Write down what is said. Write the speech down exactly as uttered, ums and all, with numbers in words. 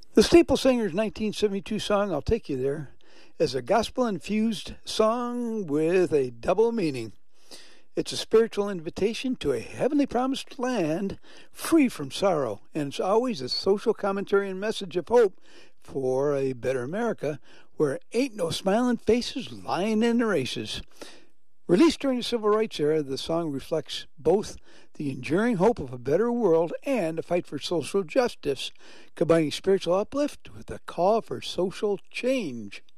The Staple Singers' nineteen seventy-two song, I'll Take You There, is a gospel-infused song with a double meaning. It's a spiritual invitation to a heavenly promised land free from sorrow, and it's always a social commentary and message of hope for a better America where ain't no smiling faces lying in the races. Released during the Civil Rights era, the song reflects both the enduring hope of a better world and a fight for social justice, combining spiritual uplift with a call for social change.